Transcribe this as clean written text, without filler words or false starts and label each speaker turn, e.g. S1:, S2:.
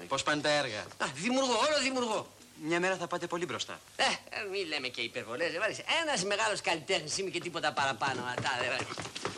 S1: Πώς πάνε τα έργα?
S2: Δημιουργώ, όλο δημιουργώ.
S1: Μια μέρα θα πάτε πολύ μπροστά.
S2: Μη λέμε και υπερβολές. Ένας μεγάλος καλλιτέχνης είμαι και τίποτα παραπάνω.